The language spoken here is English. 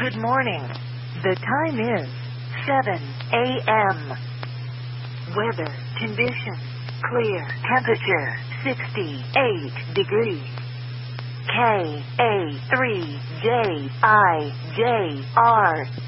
Good morning. The time is 7 a.m. Weather conditions clear. Temperature 68 degrees. KA3JIJR